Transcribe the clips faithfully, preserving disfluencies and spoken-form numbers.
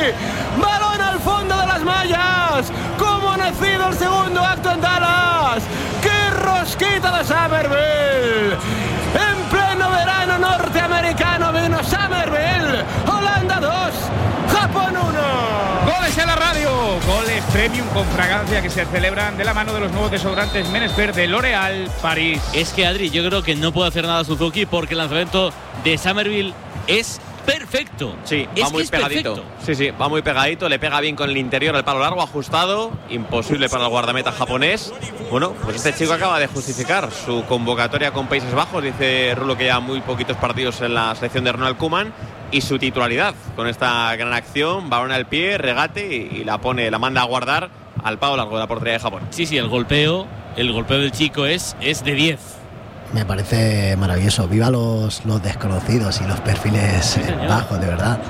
Balón al fondo de las mallas. ¿Cómo ha nacido el segundo acto en Dallas? ¡Qué rosquita de Somerville! En pleno verano norteamericano vino Somerville. Holanda dos, Japón uno. Goles en la radio. Goles premium con fragancia que se celebran de la mano de los nuevos desodorantes Men's-Wear de L'Oréal París. Es que Adri, yo creo que no puede hacer nada Suzuki porque el lanzamiento de Somerville es perfecto. Sí, es va muy es pegadito. Perfecto. Sí, sí, va muy pegadito, le pega bien con el interior, el palo largo, ajustado, imposible para el guardameta japonés. Bueno, pues este chico acaba de justificar su convocatoria con Países Bajos, dice Rulo que ya muy poquitos partidos en la selección de Ronald Koeman, y su titularidad con esta gran acción, balón al pie, regate y, y la pone, la manda a guardar al palo largo de la portería de Japón. Sí, sí, el golpeo, el golpeo del chico es, es de diez. Me parece maravilloso. Viva los, los desconocidos y los perfiles sí, bajos, de verdad.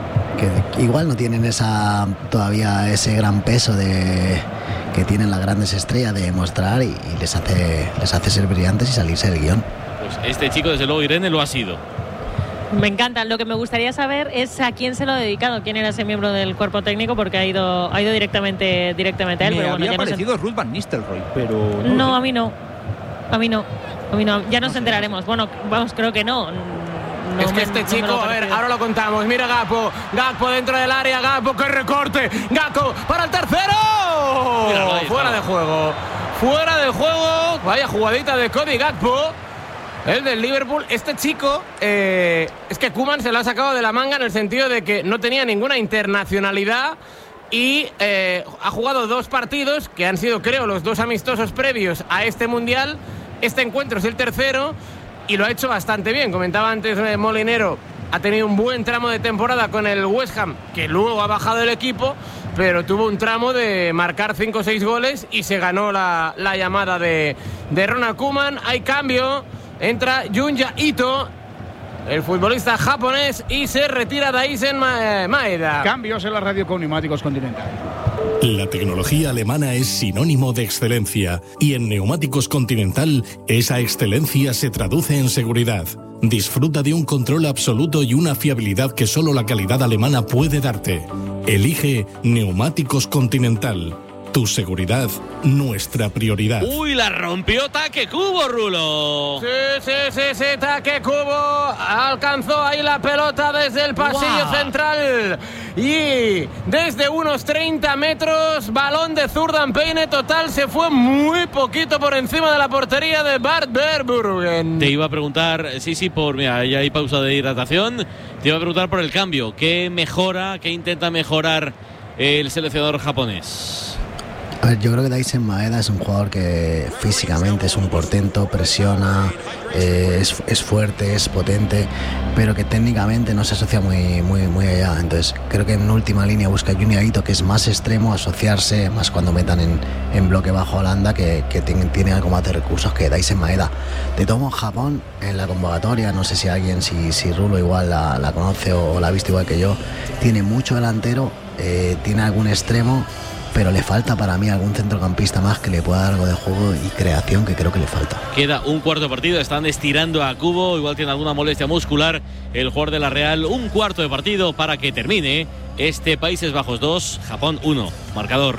Que igual no tienen esa todavía ese gran peso de que tienen las grandes estrellas de mostrar y, y les hace les hace ser brillantes y salirse del guión. Pues este chico, desde luego, Irene, lo ha sido. Me encanta. Lo que me gustaría saber es a quién se lo ha dedicado, quién era ese miembro del cuerpo técnico, porque ha ido ha ido directamente directamente a él. Me pero había bueno, ya parecido no Ruud van Nistelrooy, pero no, no a mí no. A mí no. A mí no. Ya nos enteraremos. Bueno, vamos, creo que no. No es que me, este no chico, a ver, ahora lo contamos. Mira Gakpo, Gakpo dentro del área, Gakpo, que recorte, Gakpo para el tercero. Mira, fuera de juego, fuera de juego. Vaya jugadita de Cody Gakpo, el del Liverpool. Este chico, eh, es que Koeman se lo ha sacado de la manga en el sentido de que no tenía ninguna internacionalidad y eh, ha jugado dos partidos que han sido, creo, los dos amistosos previos a este mundial. Este encuentro es el tercero y lo ha hecho bastante bien. Comentaba antes eh, Molinero, ha tenido un buen tramo de temporada con el West Ham, que luego ha bajado el equipo, pero tuvo un tramo de marcar cinco o seis goles y se ganó la, la llamada de, de Ronald Koeman. Hay cambio, entra Junya Ito, el futbolista japonés, y se retira Daisen Maeda. Cambios en la radio con Neumáticos Continental. La tecnología alemana es sinónimo de excelencia y en Neumáticos Continental esa excelencia se traduce en seguridad. Disfruta de un control absoluto y una fiabilidad que solo la calidad alemana puede darte. Elige Neumáticos Continental. Tu seguridad, nuestra prioridad. Uy, la rompió Take Kubo, Rulo. Sí, sí, sí, sí, Take Kubo alcanzó ahí la pelota desde el pasillo wow. central y desde unos treinta metros, balón de Zurdan Peine total, se fue muy poquito por encima de la portería de Bart Verbruggen. Te iba a preguntar, sí, sí, por, mira, ya hay pausa de hidratación, te iba a preguntar por el cambio, ¿qué mejora, qué intenta mejorar el seleccionador japonés? A ver, yo creo que Daisen Maeda es un jugador que físicamente es un portento, presiona, eh, es, es fuerte, es potente, pero que técnicamente no se asocia muy, muy, muy allá. Entonces creo que en última línea busca a Junya Ito, que es más extremo, asociarse, más cuando metan en, en bloque bajo Holanda, que, que tiene, tiene algo más de recursos que Daisen Maeda. De tomo Japón, en la convocatoria, no sé si alguien, si, si Rulo igual la, la conoce o, o la ha visto igual que yo, tiene mucho delantero, eh, tiene algún extremo, pero le falta para mí algún centrocampista más que le pueda dar algo de juego y creación, que creo que le falta. Queda un cuarto de partido, están estirando a Kubo, igual tiene alguna molestia muscular el jugador de la Real. Un cuarto de partido para que termine este Países Bajos dos, Japón uno. Marcador.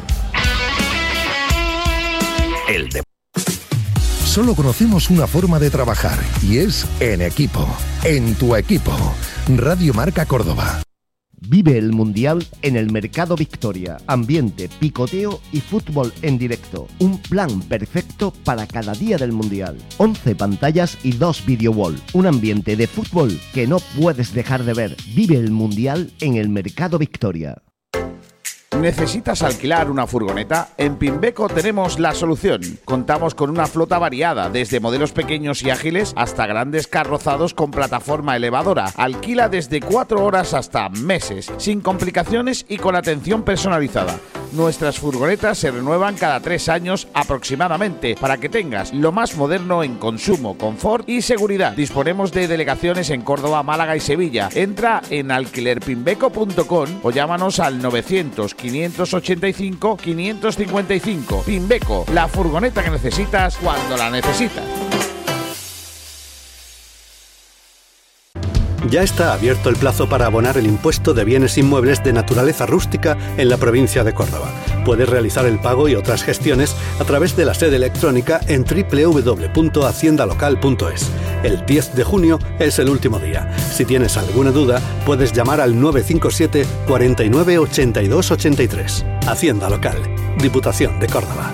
El de... Solo conocemos una forma de trabajar y es en equipo, en tu equipo. Radio Marca Córdoba. Vive el Mundial en el Mercado Victoria. Ambiente, picoteo y fútbol en directo. Un plan perfecto para cada día del Mundial. once pantallas y dos video wall. Un ambiente de fútbol que no puedes dejar de ver. Vive el Mundial en el Mercado Victoria. ¿Necesitas alquilar una furgoneta? En Pimbeco tenemos la solución. Contamos con una flota variada, desde modelos pequeños y ágiles hasta grandes carrozados con plataforma elevadora. Alquila desde cuatro horas hasta meses, sin complicaciones y con atención personalizada. Nuestras furgonetas se renuevan cada tres años aproximadamente, para que tengas lo más moderno en consumo, confort y seguridad. Disponemos de delegaciones en Córdoba, Málaga y Sevilla. Entra en alquiler pimbeco punto com o llámanos al novecientos, quinientos ochenta y cinco, quinientos cincuenta y cinco. Pimbeco, la furgoneta que necesitas cuando la necesitas. Ya está abierto el plazo para abonar el impuesto de bienes inmuebles de naturaleza rústica en la provincia de Córdoba. Puedes realizar el pago y otras gestiones a través de la sede electrónica en doble u doble u doble u punto hacienda local punto es. El diez de junio es el último día. Si tienes alguna duda, puedes llamar al nueve cinco siete, cuarenta y nueve, ochenta y dos, ochenta y tres. Hacienda Local, Diputación de Córdoba.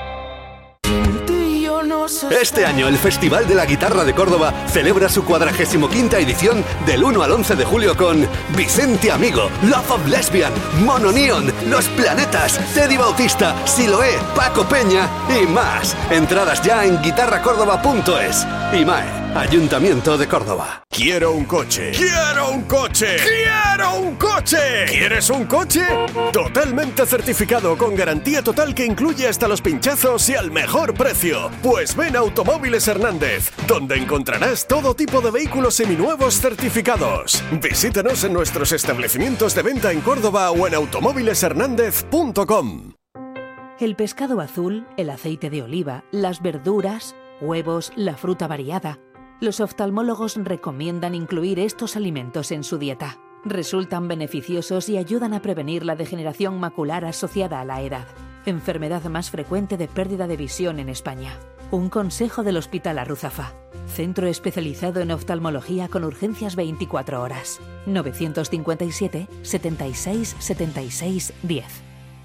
Este año el Festival de la Guitarra de Córdoba celebra su cuadragésimo quinta edición del uno al once de julio con Vicente Amigo, Love of Lesbian, Mono Neon, Los Planetas, Teddy Bautista, Siloé, Paco Peña y más. Entradas ya en guitarra córdoba punto es. IMAE, Ayuntamiento de Córdoba. Quiero un coche. ¡Quiero un coche! ¡Quiero un coche! ¿Quieres un coche? Totalmente certificado, con garantía total que incluye hasta los pinchazos y al mejor precio. Pues ven a Automóviles Hernández, donde encontrarás todo tipo de vehículos seminuevos certificados. Visítanos en nuestros establecimientos de venta en Córdoba o en automóviles hernández punto com. El pescado azul, el aceite de oliva, las verduras, huevos, la fruta variada. Los oftalmólogos recomiendan incluir estos alimentos en su dieta. Resultan beneficiosos y ayudan a prevenir la degeneración macular asociada a la edad, enfermedad más frecuente de pérdida de visión en España. Un consejo del Hospital Arruzafa, centro especializado en oftalmología con urgencias veinticuatro horas. novecientos cincuenta y siete, setenta y seis, setenta y seis, diez.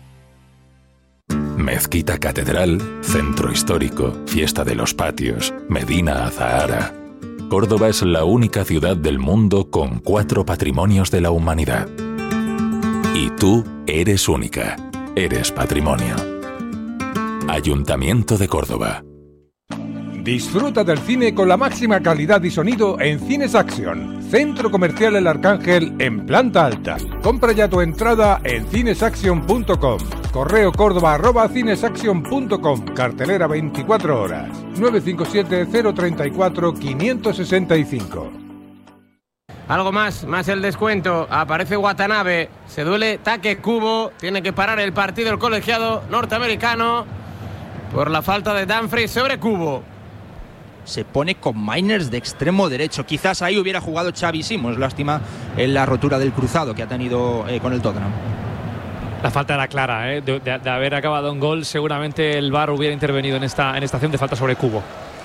Mezquita Catedral, Centro Histórico, Fiesta de los Patios, Medina Azahara. Córdoba es la única ciudad del mundo con cuatro patrimonios de la humanidad. Y tú eres única. Eres patrimonio. Ayuntamiento de Córdoba. Disfruta del cine con la máxima calidad y sonido en Cines Action, Centro Comercial El Arcángel en planta alta. Compra ya tu entrada en cines action punto com. Correo córdoba arroba cinesaction punto com. Cartelera veinticuatro horas. nueve cinco siete, cero tres cuatro, cinco seis cinco. Algo más, más el descuento. Aparece Watanabe. Se duele Take Kubo. Tiene que parar el partido el colegiado norteamericano por la falta de Dumfries sobre Kubo. Se pone con Miners de extremo derecho. Quizás ahí hubiera jugado Xavi Simons. Lástima en la rotura del cruzado que ha tenido eh, con el Tottenham. La falta era clara, ¿eh? de, de, de haber acabado en gol. Seguramente el V A R hubiera intervenido en esta, en esta acción de falta sobre Kubo.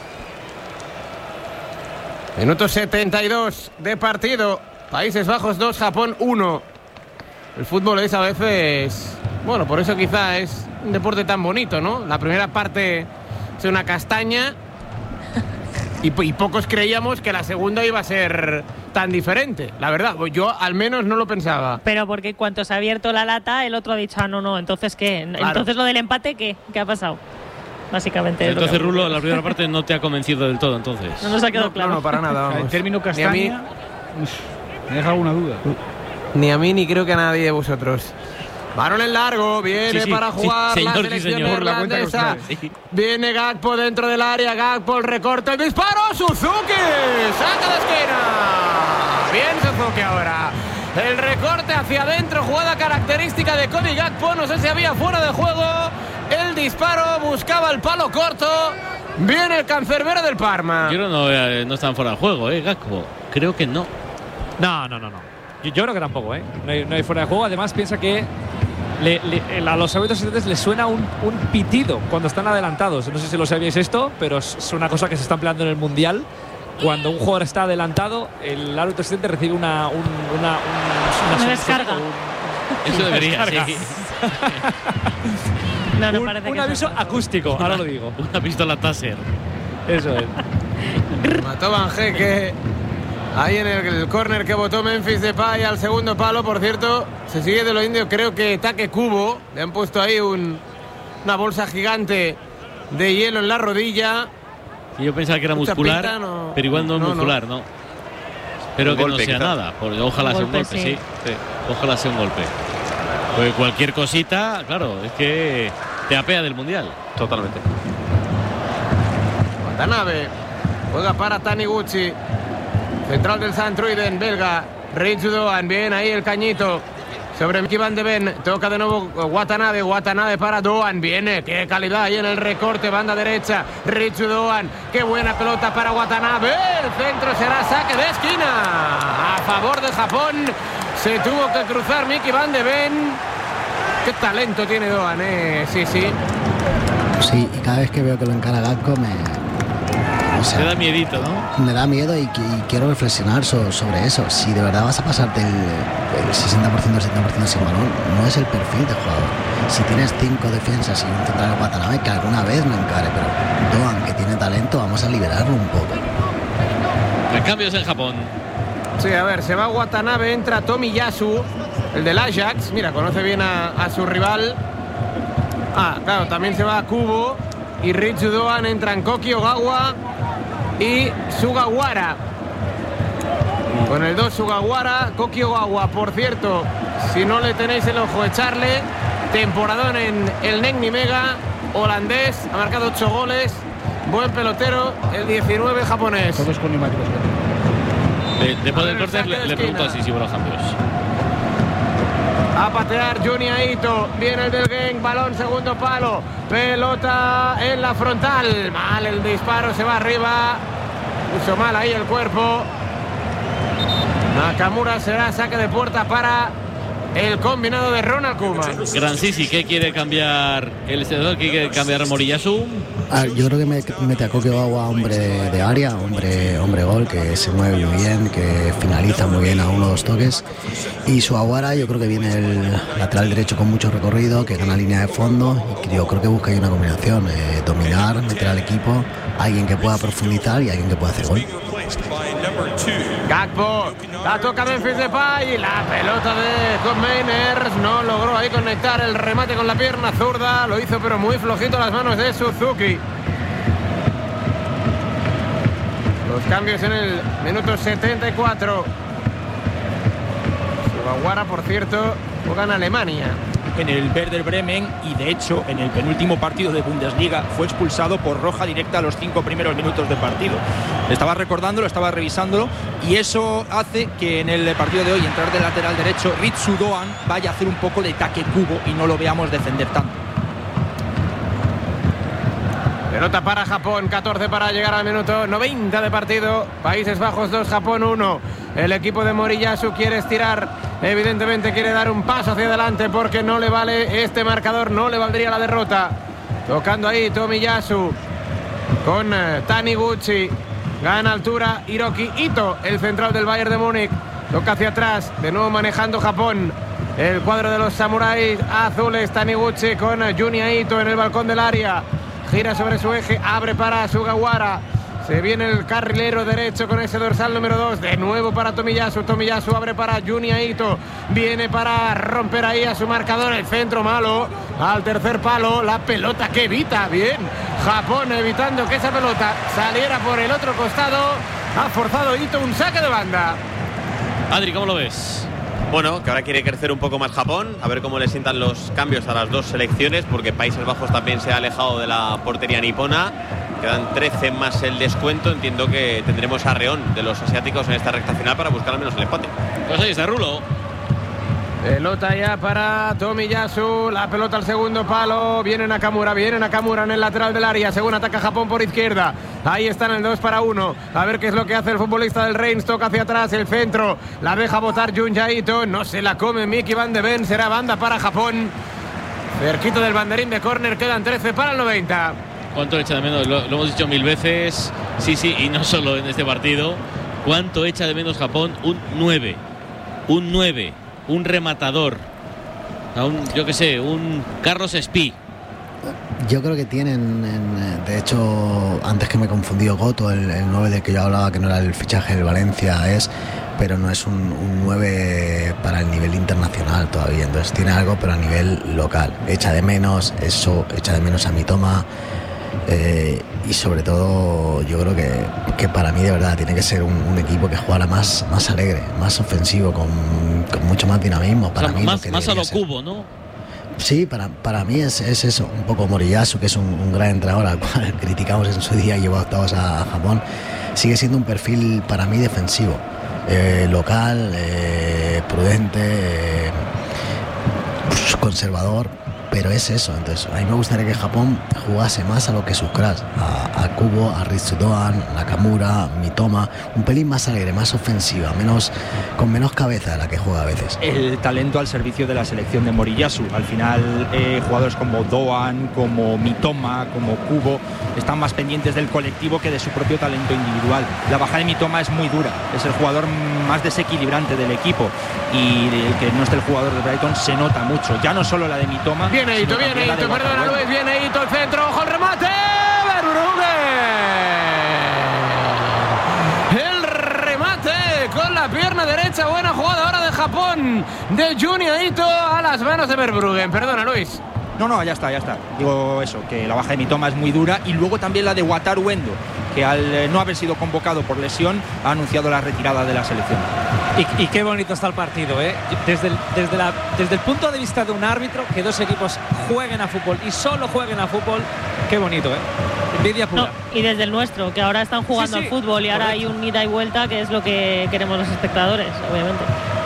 Minuto setenta y dos de partido. Países Bajos dos, Japón uno. El fútbol es a veces... Bueno, por eso quizá es un deporte tan bonito, ¿no? La primera parte es una castaña y, y pocos creíamos que la segunda iba a ser tan diferente. La verdad, yo al menos no lo pensaba. Pero porque cuando se ha abierto la lata, el otro ha dicho, ah, no, no, entonces ¿qué? Claro. Entonces lo del empate, ¿qué? ¿Qué ha pasado? Básicamente. Entonces, Rulo, la primera parte no te ha convencido del todo, entonces. No nos ha quedado no, claro. No, no, para nada, vamos. El término castaña ni a mí, me deja alguna duda. Ni a mí ni creo que a nadie de vosotros. Balón en largo, viene sí, sí, para jugar sí, la señor, selección sí, señor. neerlandesa. Sí. Viene Gakpo dentro del área, Gakpo el recorte, el disparo, Suzuki, saca de esquina. Bien Suzuki ahora. El recorte hacia adentro, jugada característica de Cody Gakpo, no sé si había fuera de juego. El disparo, buscaba el palo corto. Viene el cancerbero del Parma. Yo creo no, no están fuera de juego, ¿eh, Gakpo? Creo que no. No, no, no, no. Yo, yo creo que tampoco, ¿eh? No hay, no hay fuera de juego. Además, piensa que le, le, a los árbitros asistentes les suena un, un pitido cuando están adelantados. No sé si lo sabíais esto, pero es una cosa que se está empleando en el Mundial. Cuando un jugador está adelantado, el árbitro asistente recibe una, un, una, un, una, una descarga. Un, Eso debería, descarga. sí. No, no un, parece un que aviso acústico, ahora lo digo. Una pistola Taser. Eso es. Mató Van Heeke. Ahí en el, el córner que votó Memphis Depay al segundo palo, por cierto, se sigue de lo indio, creo que Take Kubo. Le han puesto ahí un, una bolsa gigante de hielo en la rodilla. Sí, yo pensaba que era Mucha muscular, pinta, no, pero igual no es no, muscular, ¿no? Pero un que golpe, no sea quizá. nada, porque ojalá Un sea un golpe, golpe, sí. sí. sí. Ojalá sea un golpe. Pues cualquier cosita, claro, es que te apea del Mundial. Totalmente. Watanabe juega para Taniguchi, central del Santruiden belga. Rich Doan, bien ahí el cañito. sobre Mickey Van de Ven. Toca de nuevo Watanabe. Watanabe para Doan. Viene. Qué calidad ahí en el recorte. Banda derecha. Richu Doan. Qué buena pelota para Watanabe. El centro será saque de esquina. A favor de Japón. Se tuvo que cruzar Mickey Van de Ven. Qué talento tiene Doan, eh. Sí, sí. Sí, y cada vez que veo que lo encara Gakpo me... O sea, te da miedito, ¿no? Me da miedo y, y quiero reflexionar so, sobre eso. Si de verdad vas a pasarte el, el sesenta por ciento, el setenta por ciento sin balón, no es el perfil de jugador. Si tienes cinco defensas y un central de Watanabe, que alguna vez me encare, pero Doan, que tiene talento, vamos a liberarlo un poco. Hay cambios en Japón. Sí, a ver, se va Watanabe, entra Tomiyasu, el del Ajax. Mira, conoce bien a, a su rival. Ah, claro, también se va Kubo. Y Richu Doan, entran Koki Ogawa y Sugawara. Con el dos Sugawara, Koki Ogawa, por cierto, si no le tenéis el ojo, echarle. Temporadón en el Negni Mega, holandés, ha marcado ocho goles. Buen pelotero, el diecinueve japonés. Todos con neumáticos. De, después del corte le, le pregunto así si los cambios. A patear Junya Ito. Viene el del Genk. Balón segundo palo. Pelota en la frontal. Mal el disparo. Se va arriba. Puso mal ahí el cuerpo. Nakamura será saque de puerta para el combinado de Ronald Koeman. Gran Sisi, ¿qué quiere cambiar el estrenador? ¿Qué quiere cambiar Moriyasu? Ah, yo creo que me, mete a Koki Ogawa, hombre de, de área, hombre, hombre gol, que se mueve muy bien, que finaliza muy bien a uno o dos toques. Y Sugawara, yo creo que viene el lateral derecho con mucho recorrido, que gana línea de fondo. Y yo creo que busca ahí una combinación, eh, dominar, meter al equipo, alguien que pueda profundizar y alguien que pueda hacer gol. Gakpo, la toca Memphis Depay y la pelota de Con Mainers no logró ahí conectar el remate con la pierna zurda, lo hizo pero muy flojito las manos de Suzuki. Los cambios en el minuto setenta y cuatro. Sugawara, por cierto, juega en Alemania. En el Werder Bremen y de hecho en el penúltimo partido de Bundesliga fue expulsado por roja directa a los cinco primeros minutos de partido. Estaba recordándolo, estaba revisándolo y eso hace que en el partido de hoy entrar de lateral derecho Richu Doan vaya a hacer un poco de taque cubo y no lo veamos defender tanto. Pelota para Japón, catorce para llegar al minuto noventa de partido. Países Bajos dos, Japón uno. El equipo de Moriyasu quiere estirar, evidentemente quiere dar un paso hacia adelante porque no le vale este marcador, no le valdría la derrota. Tocando ahí Tomiyasu con eh, Taniguchi. Gana altura Hiroki Ito, el central del Bayern de Múnich. Toca hacia atrás, de nuevo manejando Japón. El cuadro de los samuráis azules, Taniguchi con Junya Ito en el balcón del área. Gira sobre su eje, abre para Sugawara. Se viene el carrilero derecho con ese dorsal número dos. De nuevo para Tomiyasu. Tomiyasu abre para Junya Ito. Viene para romper ahí a su marcador. El centro malo. Al tercer palo. La pelota que evita. Bien. Japón evitando que esa pelota saliera por el otro costado. Ha forzado Ito un saque de banda. Adri, ¿cómo lo ves? Bueno, que ahora quiere crecer un poco más Japón, a ver cómo le sientan los cambios a las dos selecciones, porque Países Bajos también se ha alejado de la portería nipona. Quedan trece más el descuento. Entiendo que tendremos arreón de los asiáticos en esta recta final para buscar al menos el empate. Pues ahí está Rulo. Pelota ya para Tomiyasu. La pelota al segundo palo. Viene Nakamura, viene Nakamura en el lateral del área. Según ataca Japón por izquierda. Ahí están el dos para uno. A ver qué es lo que hace el futbolista del Reims. Toca hacia atrás el centro. La deja botar Junya Ito. No se la come Mickey Van de Ven. Será banda para Japón. Cerquito del banderín de córner. Quedan trece para el noventa. ¿Cuánto echa de menos? Lo, lo hemos dicho mil veces. Sí, sí, y no solo en este partido. ¿Cuánto echa de menos Japón? Un nueve. Un nueve. Un rematador. Un, yo qué sé, un Carlos Espí. Yo creo que tienen, en, de hecho, antes que me confundió Goto, el, el nueve del que yo hablaba, que no era el fichaje del Valencia, es, pero no es un, un nueve para el nivel internacional todavía. Entonces tiene algo, pero a nivel local. Echa de menos eso, echa de menos a Mitoma. Eh, y sobre todo yo creo que, que para mí de verdad tiene que ser un, un equipo que jugara más, más alegre, más ofensivo, con, con mucho más dinamismo. Para o sea, mí más, no más a lo cubo, ¿no? Sí, para, para mí es, es eso, un poco Moriyasu, que es un, un gran entrenador al cual criticamos en su día y llevó octavos a, a Japón. Sigue siendo un perfil para mí defensivo, eh, local, eh, prudente, eh, conservador, pero es eso. Entonces a mí me gustaría que Japón jugase más a lo que sus cracks, a, a Kubo, a Ritsudoan, Nakamura, Mitoma, un pelín más alegre, más ofensiva, menos con menos cabeza de la que juega a veces. El talento al servicio de la selección de Moriyasu. Al final eh, jugadores como Doan, como Mitoma, como Kubo están más pendientes del colectivo que de su propio talento individual. La baja de Mitoma es muy dura, es el jugador más desequilibrante del equipo, y el que no esté el jugador de Brighton se nota mucho, ya no solo la de Mitoma. Viene Ito, viene Ito, perdona Luis, viene Ito, el centro, ojo el remate, Verbruggen. El remate con la pierna derecha, buena jugada ahora de Japón, de Junya Ito a las manos de Verbruggen, perdona Luis. No, no, ya está, ya está. Digo eso, que la baja de Mitoma es muy dura, y luego también la de Wataru Endo, que al no haber sido convocado por lesión ha anunciado la retirada de la selección. Y, y qué bonito está el partido, ¿eh? Desde el, desde, la, desde el punto de vista de un árbitro, que dos equipos jueguen a fútbol y solo jueguen a fútbol, qué bonito, ¿eh? Envidia pura. No, y desde el nuestro, que ahora están jugando sí, sí, al fútbol y ahora correcto. Hay un ida y vuelta, que es lo que queremos los espectadores, obviamente.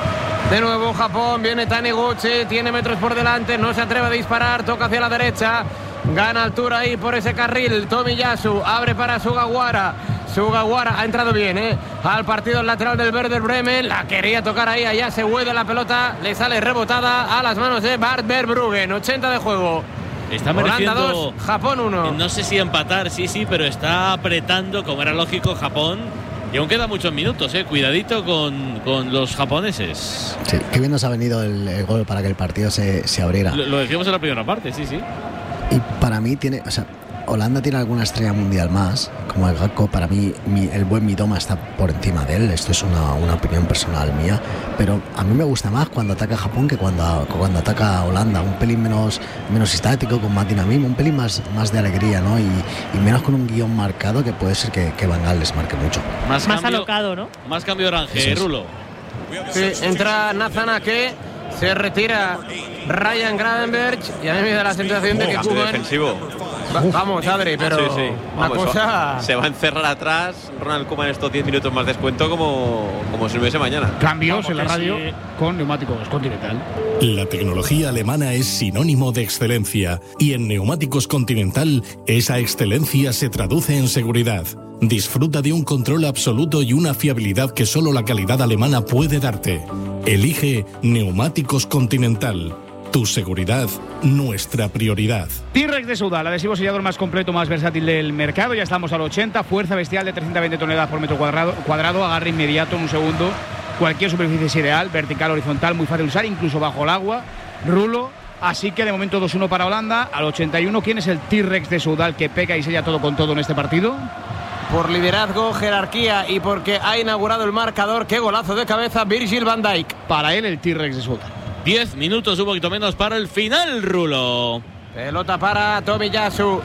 De nuevo Japón, viene Taniguchi, tiene metros por delante, no se atreve a disparar, toca hacia la derecha, gana altura ahí por ese carril, Tomiyasu, abre para Sugawara, Sugawara ha entrado bien, ¿eh? Al partido lateral del Werder Bremen, la quería tocar ahí, allá se huede la pelota, le sale rebotada a las manos de Bart Verbruggen, ochenta de juego. Está mereciendo dos, Japón uno. No sé si empatar, sí, sí, pero está apretando, como era lógico, Japón. Y aún quedan muchos minutos, eh. Cuidadito con, con los japoneses. Sí, qué bien nos ha venido el, el gol para que el partido se, se abriera. Lo, lo decíamos en la primera parte, sí, sí. Y para mí tiene, o sea, Holanda tiene alguna estrella mundial más, como el Gakpo. Para mí mi, el buen Mitoma está por encima de él. Esto es una, una opinión personal mía, pero a mí me gusta más cuando ataca Japón que cuando, cuando ataca Holanda. Un pelín menos, menos estático, con más dinamismo, un pelín más, más de alegría, ¿no? Y, y menos con un guión marcado, que puede ser que, que Van Gaal les marque mucho. Más, más cambio, alocado, ¿no? Más cambio oranje, es. Rulo. Sí, entra Nazanake, se retira Ryan Gravenberch, y a mí me da la sensación de que Kuman... defensivo. Va, vamos, Adri, pero sí, sí. una vamos, cosa... Se va a encerrar atrás Ronald Koeman estos diez minutos más descuento como, como si no hubiese mañana. Cambios vamos, en la radio sí. Con Neumáticos Continental. La tecnología alemana es sinónimo de excelencia, y en Neumáticos Continental esa excelencia se traduce en seguridad. Disfruta de un control absoluto y una fiabilidad que solo la calidad alemana puede darte. Elige Neumáticos Continental. Tu seguridad, nuestra prioridad. T-Rex de Souda, el adhesivo sellador más completo, más versátil del mercado. Ya estamos al ochenta, fuerza bestial de trescientas veinte toneladas por metro cuadrado, cuadrado, agarre inmediato en un segundo. Cualquier superficie es ideal, vertical, horizontal, muy fácil de usar, incluso bajo el agua. Rulo. Así que de momento dos uno para Holanda. Al ochenta y uno, ¿quién es el T-Rex de Souda, el que pega y sella todo con todo en este partido? Por liderazgo, jerarquía y porque ha inaugurado el marcador, qué golazo de cabeza, Virgil van Dijk. Para él, el T-Rex de Souda. Diez minutos, un poquito menos para el final, Rulo. Pelota para Tomiyasu.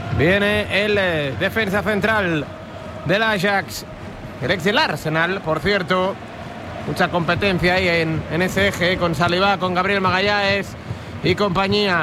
Viene el eh, defensa central del Ajax, el ex del Arsenal, por cierto. Mucha competencia ahí en, en ese eje, con Saliba, con Gabriel Magallanes y compañía.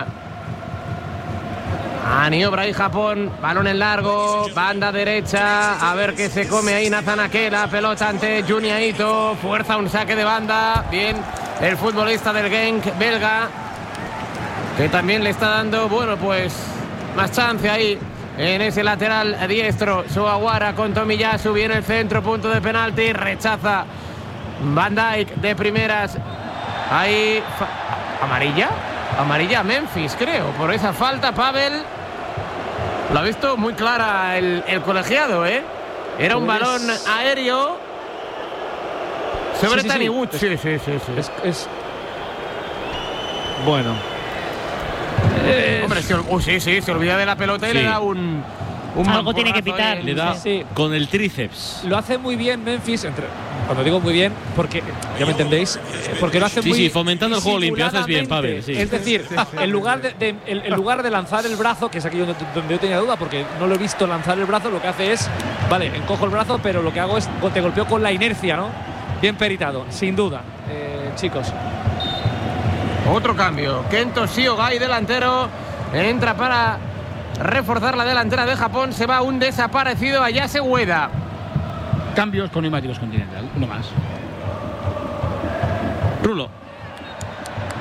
Maniobra ahí Japón, balón en largo, banda derecha, a ver qué se come ahí Nazanake, la pelota ante Junya Ito, fuerza un saque de banda, bien el futbolista del Genk belga, que también le está dando, bueno, pues más chance ahí en ese lateral diestro. Sugawara con Tomiyasu, viene el centro, punto de penalti, rechaza Van Dijk de primeras, ahí, amarilla, amarilla a Memphis creo, por esa falta. Pavel lo ha visto muy clara el, el colegiado, ¿eh? Era un pues... balón aéreo sobre sí, sí, Taniguchi. Sí, sí, sí, sí. Es, es... Bueno. Eh... Hombre, se, oh, sí, sí, se olvida de la pelota y sí. le da un... un Algo tiene que pitar. Le da sí. con el tríceps. Lo hace muy bien Memphis, entre... cuando digo muy bien, porque ya me entendéis, porque lo hace sí, muy sí, sí, fomentando el juego limpio, haces bien, Pavel. Sí. Es decir, en lugar de, de en, en lugar de lanzar el brazo, que es aquí donde, donde yo tenía duda, porque no lo he visto lanzar el brazo, lo que hace es, vale, encojo el brazo, pero lo que hago es te golpeo con la inercia, ¿no? Bien peritado, sin duda, eh, chicos. Otro cambio, Kento Shiogai, delantero, entra para reforzar la delantera de Japón, se va un desaparecido, Ayase Ueda. Cambios con Neumáticos Continental, uno más. Rulo.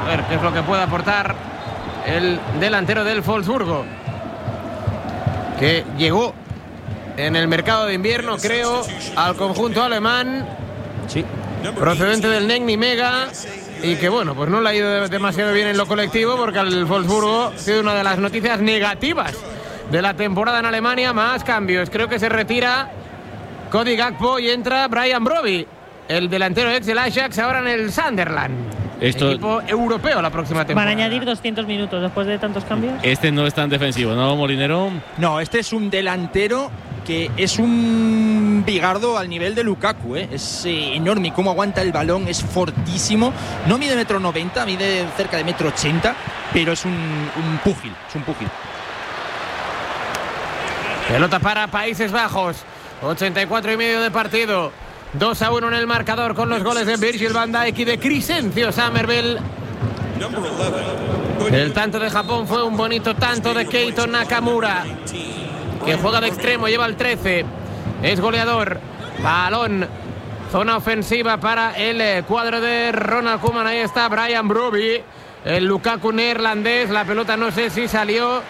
A ver qué es lo que puede aportar el delantero del Wolfsburgo, que llegó en el mercado de invierno, creo, al conjunto alemán. Sí. Procedente del Negni Mega. Y que bueno, pues no le ha ido demasiado bien en lo colectivo, porque al Wolfsburgo ha sido una de las noticias negativas de la temporada en Alemania. Más cambios, creo que se retira Cody Gakpo y entra Brian Brobbey, el delantero ex del Ajax, ahora en el Sunderland. Esto, equipo europeo la próxima temporada. Van a añadir doscientos minutos después de tantos cambios. Este no es tan defensivo, ¿no, Molinero? No, este es un delantero que es un bigardo al nivel de Lukaku, ¿eh? Es eh, enorme cómo aguanta el balón, es fortísimo. No mide metro noventa, mide cerca de metro ochenta, pero es un, un púgil, es un púgil. Pelota para Países Bajos, ochenta y cuatro y medio de partido. dos a uno en el marcador con los goles de Virgil van Dijk y de Crescencio Summerville. El tanto de Japón fue un bonito tanto de Keito Nakamura, que juega de extremo, lleva el trece, es goleador. Balón, zona ofensiva para el cuadro de Ronald Koeman. Ahí está Brian Brobbey, el Lukaku neerlandés. La pelota no sé si salió,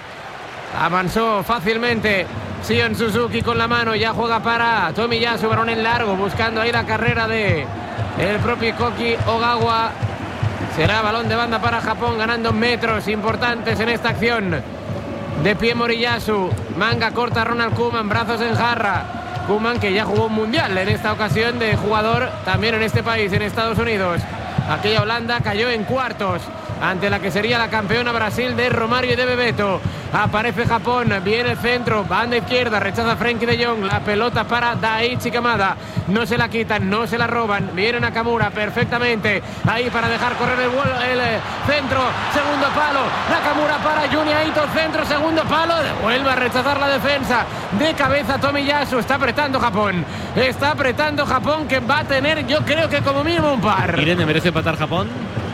avanzó fácilmente Sion Suzuki con la mano, ya juega para Tomiyasu, balón en largo, buscando ahí la carrera de el propio Koki Ogawa. Será balón de banda para Japón, ganando metros importantes en esta acción. De pie Moriyasu, manga corta Ronald Koeman, brazos en jarra. Koeman, que ya jugó un mundial en esta ocasión de jugador también en este país, en Estados Unidos. Aquella Holanda cayó en cuartos ante la que sería la campeona Brasil de Romario y de Bebeto. Aparece Japón, viene el centro, banda izquierda, rechaza Frenkie de Jong, la pelota para Daichi Kamada, no se la quitan, no se la roban, viene Nakamura perfectamente, ahí para dejar correr el, el, el centro, segundo palo, Nakamura para Junya Ito, centro, segundo palo, vuelve a rechazar la defensa, de cabeza Tomiyasu, está apretando Japón, está apretando Japón, que va a tener, yo creo que como mínimo un par. Irene, ¿merece empatar Japón?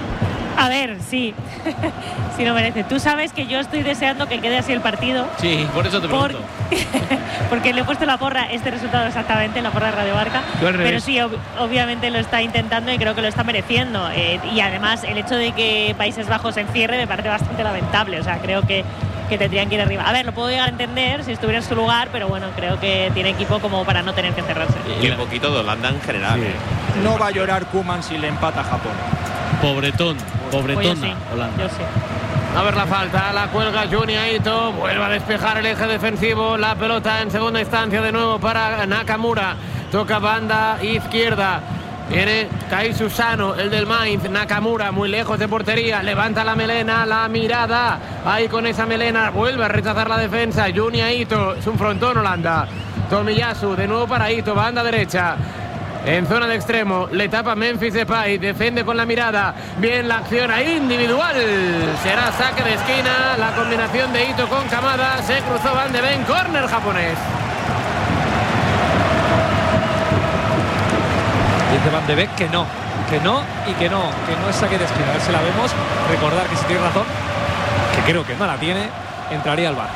A ver, sí, sí lo merece. Tú sabes que yo estoy deseando que quede así el partido. Sí, por eso te pregunto. Por... porque le he puesto la porra, este resultado exactamente, la porra de Radio Marca. Pero sí, ob obviamente lo está intentando y creo que lo está mereciendo. Eh, y además, el hecho de que Países Bajos se encierre me parece bastante lamentable. O sea, creo que, que tendrían que ir arriba. A ver, lo puedo llegar a entender si estuviera en su lugar, pero bueno, creo que tiene equipo como para no tener que encerrarse. Y un poquito de Holanda en general. Sí. No va a llorar Koeman si le empata a Japón. Pobretón, pobretona, pues yo sí, Holanda. Yo sí. A ver la falta, la cuelga Junya Ito, vuelve a despejar el eje defensivo, la pelota en segunda instancia de nuevo para Nakamura, toca banda izquierda, viene Kai Susano, el del Mainz, Nakamura muy lejos de portería, levanta la melena, la mirada, ahí con esa melena, vuelve a rechazar la defensa, Junya Ito, es un frontón Holanda, Tomiyasu, de nuevo para Ito, banda derecha. En zona de extremo, le tapa Memphis Depay, defiende con la mirada, bien la acción ahí individual, será saque de esquina, la combinación de Ito con Kamada, se cruzó Van de Ven, córner japonés. Dice Van de Beek que no, que no y que no, que no es saque de esquina. A ver si la vemos, recordar que si tiene razón, que creo que no la tiene, entraría al bar.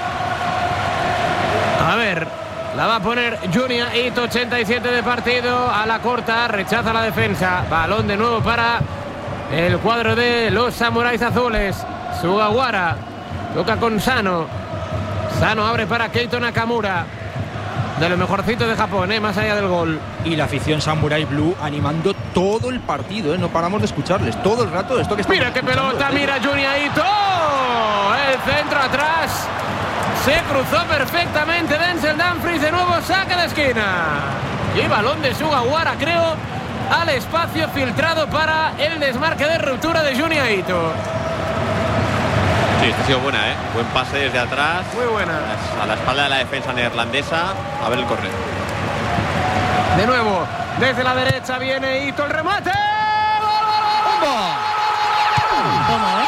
A ver... La va a poner Junya Ito, ochenta y siete de partido, a la corta, rechaza la defensa. Balón de nuevo para el cuadro de los samuráis azules. Sugawara, toca con Sano. Sano abre para Keito Nakamura. De lo mejorcito de Japón, ¿eh? Más allá del gol. Y la afición Samurai Blue animando todo el partido, ¿eh? No paramos de escucharles todo el rato. Esto que mira qué pelota, mira Junya Ito. El centro atrás. Se cruzó perfectamente Denzel Dumfries, de nuevo saque de esquina. Y balón de Sugawara, creo, al espacio filtrado para el desmarque de ruptura de Junya Ito. Sí, esta ha sido buena, ¿eh? Buen pase desde atrás. Muy buena. A la espalda de la defensa neerlandesa. A ver el correr. De nuevo, desde la derecha viene Ito, el remate. ¡Gol! Toma, ¿eh?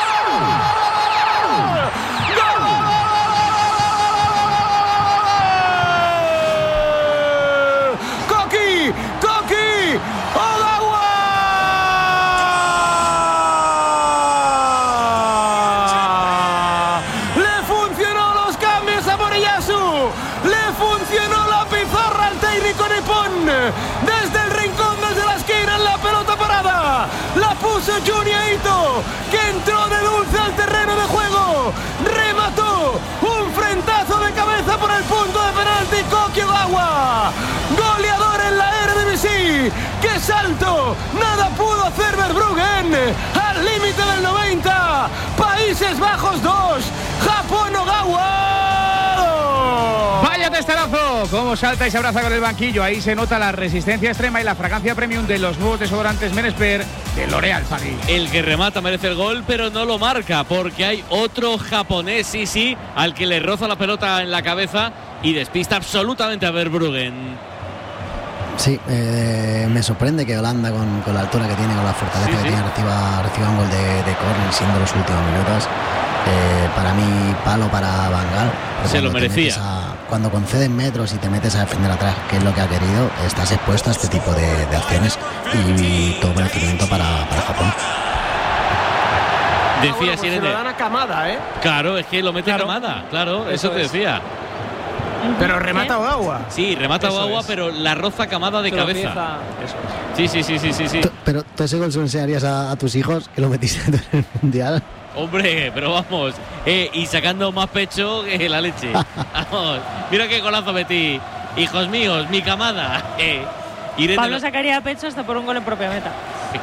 Desde el rincón, desde la esquina, la pelota parada. La puso Junya Ito, que Frenkie. ¡Qué salto! Nada pudo hacer Verbruggen. Al límite del noventa. Países Bajos dos. Japón Ogawa. Vaya testarazo. Cómo salta y se abraza con el banquillo. Ahí se nota la resistencia extrema y la fragancia premium de los nuevos desodorantes Menesper de L'Oréal Paris. El que remata merece el gol, pero no lo marca porque hay otro japonés, sí, sí, al que le roza la pelota en la cabeza y despista absolutamente a Verbruggen. Sí, eh, me sorprende que Holanda, con, con la altura que tiene, con la fortaleza Sí, que sí. tiene, reciba, reciba un gol de, de córner siendo los últimos minutos. Eh, para mí, palo para Van Gaal. Se lo Cuando te merecía. metes a- cuando concedes metros y te metes a defender atrás, que es lo que ha querido, estás expuesto a este tipo de, de acciones y, y todo merecimiento para, para Japón. Decía Ah, bueno, pues se Sirene. lo dan a Kamada, ¿eh? Claro, es que lo mete Kamada, claro, eso, Eso te es. decía. Pero remata Ogawa. Sí, remata Eso Ogawa, es. pero la roza Kamada de Pero cabeza. empieza- eso es. Sí, sí, sí, sí, sí, sí. Tú- Pero tú ese gol se lo enseñarías a, a tus hijos, que lo metiste en el Mundial. Hombre, pero vamos, eh, y sacando más pecho que la leche. Vamos, mira qué golazo metí. Hijos míos, mi Kamada. Eh, Irene Pablo lo- sacaría pecho hasta por un gol en propia meta.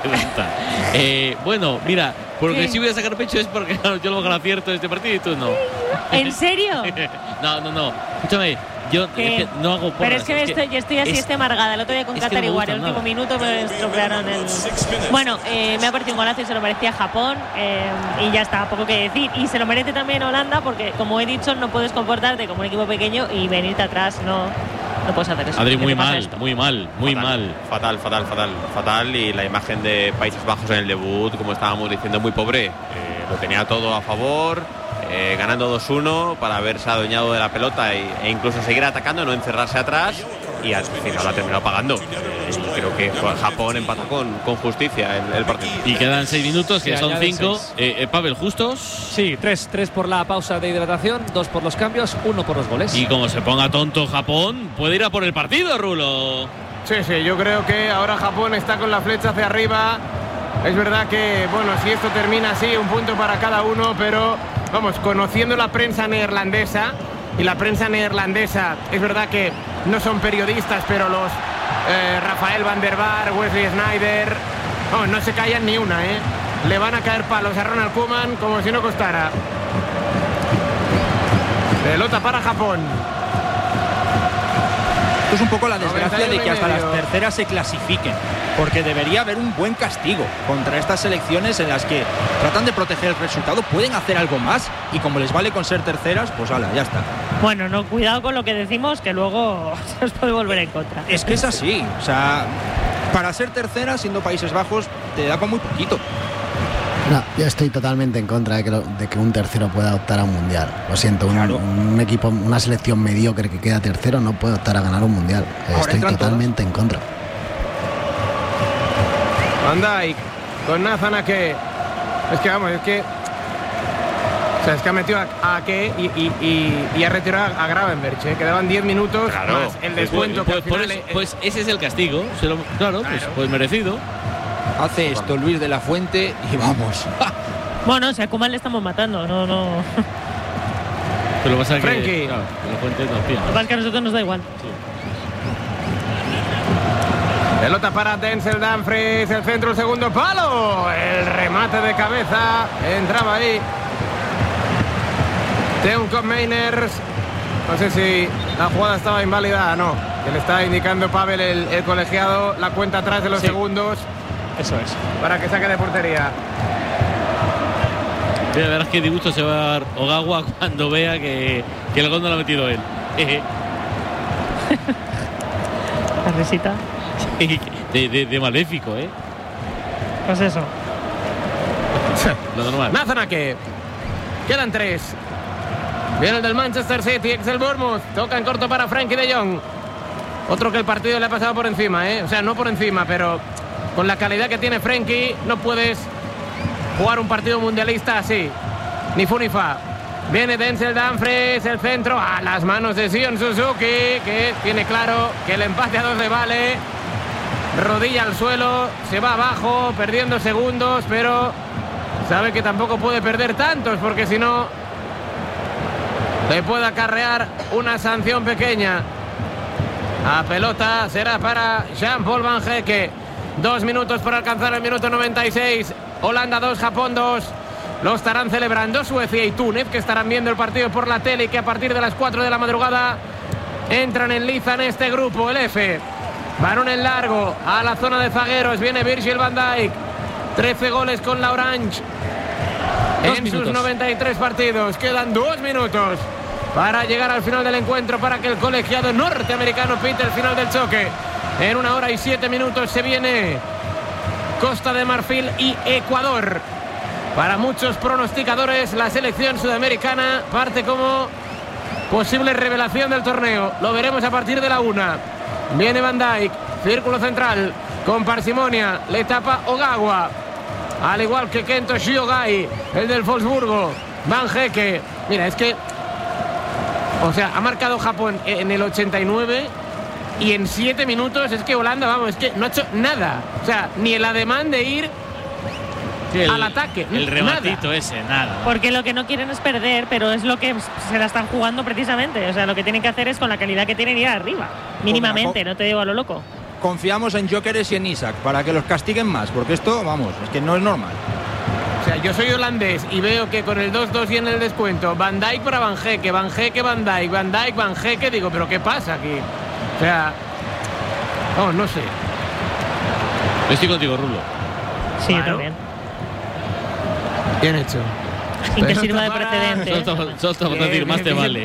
Eh, bueno, mira, porque ¿Qué? si voy a sacar pecho es porque claro, yo lo hago acierto de este partido y tú no. ¿En serio? No, no, no. Escúchame, yo es ¿Qué? que no hago porras. Pero es que, es estoy, yo estoy así, es- estoy amargada. El otro día con es que Qatar no me igual, el gustan último nada. minuto me estropearon el. Bueno, eh, me ha parecido un golazo y se lo merecía Japón. eh, y ya está, poco que decir. Y se lo merece también Holanda, porque como he dicho, no puedes comportarte como un equipo pequeño y venirte atrás. No, no puedes hacer eso. Adri, ¿Qué muy te pasa mal, esto? muy mal, muy Fatal, mal. Fatal, fatal, fatal, fatal. Y la imagen de Países Bajos en el debut, como estábamos diciendo, muy pobre. Eh, lo tenía todo a favor, eh, ganando dos uno para haberse adueñado de la pelota e, e incluso seguir atacando, no encerrarse atrás. Y al final lo ha terminado pagando. Eh, y creo que pues, Japón empata con, con justicia el, el partido. Y quedan seis minutos, que Sí, son añaden cinco. seis. Eh, eh, Pavel, ¿justos? Sí, tres, tres por la pausa de hidratación, dos por los cambios, uno por los goles. Y como se ponga tonto Japón, puede ir a por el partido, Rulo. Sí, sí, yo creo que ahora Japón está con la flecha hacia arriba. Es verdad que, bueno, si esto termina así, un punto para cada uno, pero vamos, conociendo la prensa neerlandesa, y la prensa neerlandesa, es verdad que no son periodistas, pero los eh, Rafael van der Vaart, Wesley Sneijder, vamos, no se callan ni una, ¿eh? Le van a caer palos a Ronald Koeman como si no costara. Pelota para Japón. Esto es un poco la desgracia de que hasta las noventa y uno y medio. terceras se clasifiquen, porque debería haber un buen castigo contra estas selecciones en las que tratan de proteger el resultado, pueden hacer algo más y como les vale con ser terceras, pues ala, ya está. Bueno, no, cuidado con lo que decimos, que luego se os puede volver en contra. Es que es así, o sea, para ser tercera, siendo Países Bajos, te da con muy poquito. No, yo estoy totalmente en contra de que, lo- de que un tercero pueda optar a un mundial. Lo siento, un, un equipo, una selección mediocre que queda tercero no puede optar a ganar un mundial. Ahora Estoy entran totalmente en contra. Van Dijk con Nathan Ake. Es que vamos, es que. O sea, es que ha metido a Ake y, y, y, y ha retirado a Gravenberch. ¿eh? Quedaban diez minutos más el descuento. Pues, que pues, al por final, eso- pues ese es el castigo. Se lo- claro, pues, pues merecido. Hace esto Luis de la Fuente y vamos. Bueno, si a Koeman le estamos matando, no, no. Pero lo que pasa es que Frenkie. claro, la fuente nos pilla. Lo que pasa es que a nosotros nos da igual. pelota para Denzel Dumfries, el centro, el segundo palo. El remate de cabeza. Entraba ahí. Teun Meiners. No sé si la jugada estaba inválida o no. Que le está indicando Pavel, el, el colegiado, la cuenta atrás de los Sí. segundos. Eso es. Para que saque de portería. Mira, verás qué disgusto se va a dar Ogawa cuando vea que, que el gol no lo ha metido él. La risita. de, de, de maléfico, ¿eh? Pues eso. Lo normal. Nathan Ake. Quedan tres. Viene el del Manchester City, ex el Bournemouth. Toca en corto para Frenkie de Jong. Otro que el partido le ha pasado por encima, ¿eh? O sea, no por encima, pero con la calidad que tiene Frenkie, no puedes jugar un partido mundialista así. Ni fu ni fa. Viene Denzel Dumfries, el centro, a las manos de Sion Suzuki, que tiene claro que el empate a dos le vale. Rodilla al suelo, se va abajo, perdiendo segundos, pero sabe que tampoco puede perder tantos, porque si no le puede acarrear una sanción pequeña. La pelota será para Jean-Paul Van Hecke. Dos minutos para alcanzar el minuto noventa y seis. Holanda dos, Japón dos. Lo estarán celebrando Suecia y Túnez, que estarán viendo el partido por la tele y que a partir de las cuatro de la madrugada entran en liza en este grupo, el F. Balón en largo a la zona de zagueros. Viene Virgil van Dijk. trece goles con la Orange en minutos. Sus noventa y tres partidos. Quedan dos minutos para llegar al final del encuentro, para que el colegiado norteamericano pite el final del choque. En una hora y siete minutos se viene Costa de Marfil y Ecuador. Para muchos pronosticadores, la selección sudamericana parte como posible revelación del torneo. Lo veremos a partir de la una. Viene Van Dijk, círculo central, con parsimonia, le tapa Ogawa, al igual que Kento Shiogai, el del Wolfsburgo. Van Hecke, mira, es que, o sea, ha marcado Japón en el ochenta y nueve y en siete minutos es que Holanda, vamos, es que no ha hecho nada. O sea, ni el ademán de ir sí, el, al ataque. El rematito nada. ese, nada. Porque lo que no quieren es perder, pero es lo que se la están jugando precisamente. O sea, lo que tienen que hacer es, con la calidad que tienen, ir arriba. Mínimamente, no te digo a lo loco. Confiamos en Gyökeres y en Isak para que los castiguen más, porque esto, vamos, es que no es normal. O sea, yo soy holandés y veo que con el dos dos y en el descuento, Van Dijk para Van Hecke, Van Hecke, Van Dijk, Van Dijk, Van Hecke, digo, ¿pero qué pasa aquí? O sea, no, no sé. Estoy contigo, Rulo. Sí, claro. Yo también. Bien hecho. Sin que sirva de precedente. Solo decir, más te vale.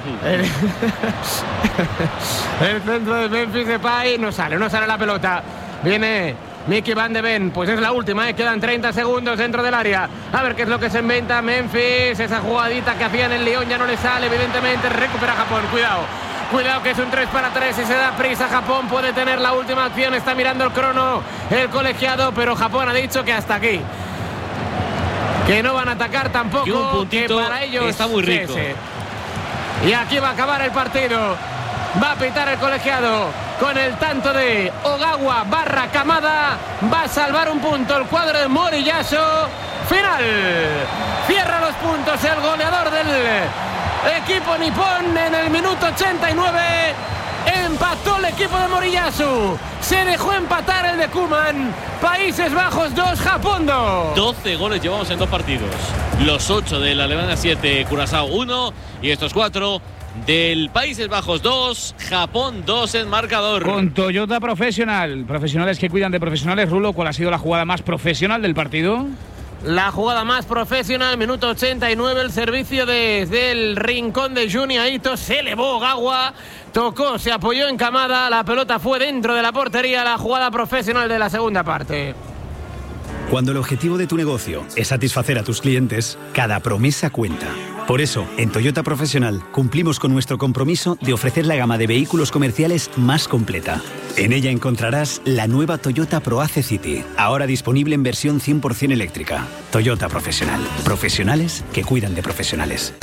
El centro de Memphis Depay no sale, no sale la pelota. Viene Mickey Van de Ven, pues es la última, ¿eh? Quedan treinta segundos dentro del área. A ver qué es lo que se inventa Memphis. Esa jugadita que hacía en el Lyon ya no le sale, evidentemente. Recupera Japón, cuidado. Cuidado que es un tres para tres y se da prisa. Japón puede tener la última acción. Está mirando el crono el colegiado, pero Japón ha dicho que hasta aquí. Que no van a atacar tampoco. Que un puntito que para ellos está muy rico. Sí, sí. Y aquí va a acabar el partido. Va a pitar el colegiado con el tanto de Ogawa barra Kamada. Va a salvar un punto el cuadro de Moriyasu. Final. Cierra los puntos el goleador del equipo nipón en el minuto ochenta y nueve. Empató el equipo de Moriyasu. Se dejó empatar el de Koeman. Países Bajos dos, Japón dos. doce goles llevamos en dos partidos. Los ocho de la Alemania siete, Curazao uno. Y estos cuatro del Países Bajos dos, Japón dos en marcador. Con Toyota Profesional. Profesionales que cuidan de profesionales. Rulo, ¿cuál ha sido la jugada más profesional del partido? La jugada más profesional, minuto ochenta y nueve, el servicio desde el rincón de Junya Ito. Se elevó Ogawa, tocó, se apoyó en Kamada, la pelota fue dentro de la portería. La jugada profesional de la segunda parte. Cuando el objetivo de tu negocio es satisfacer a tus clientes, cada promesa cuenta. Por eso, en Toyota Profesional cumplimos con nuestro compromiso de ofrecer la gama de vehículos comerciales más completa. En ella encontrarás la nueva Toyota ProAce City, ahora disponible en versión cien por ciento eléctrica. Toyota Profesional. Profesionales que cuidan de profesionales.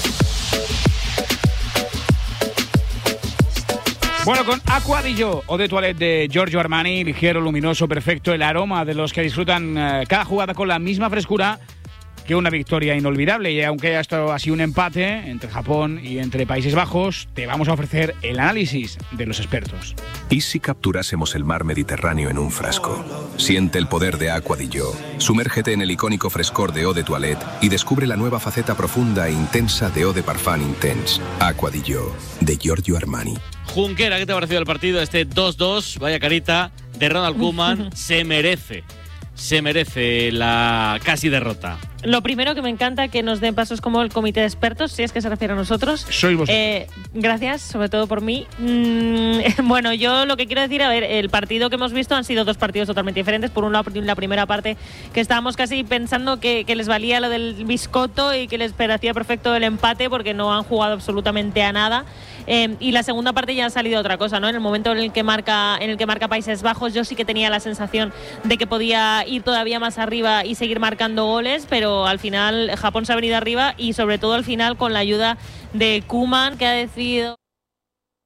Bueno, con Aqua di Gio, eau de toilette de Giorgio Armani, ligero, luminoso, perfecto, el aroma de los que disfrutan eh, cada jugada con la misma frescura que una victoria inolvidable. Y aunque haya estado así un empate entre Japón y entre Países Bajos, te vamos a ofrecer el análisis de los expertos. ¿Y si capturásemos el mar Mediterráneo en un frasco? Siente el poder de Aqua di Gio. Sumérgete en el icónico frescor de Eau de Toilette y descubre la nueva faceta profunda e intensa de Eau de Parfum Intense. Aqua di Gio, de Giorgio Armani. Junquera, ¿qué te ha parecido el partido? Este dos dos, vaya carita de Ronald Koeman. Se merece, se merece la casi derrota. Lo primero que me encanta que nos den pasos como el comité de expertos, si es que se refiere a nosotros. Soy vosotros. Eh, gracias, sobre todo por mí. Mm, bueno, yo lo que quiero decir, a ver, el partido que hemos visto han sido dos partidos totalmente diferentes. Por un lado, la primera parte que estábamos casi pensando que, que les valía lo del biscotto y que les parecía perfecto el empate porque no han jugado absolutamente a nada. Eh, y la segunda parte ya ha salido otra cosa, ¿no? En el momento en el que marca, en el que marca Países Bajos, yo sí que tenía la sensación de que podía ir todavía más arriba y seguir marcando goles, pero al final Japón se ha venido arriba y sobre todo al final con la ayuda de Koeman, que ha decidido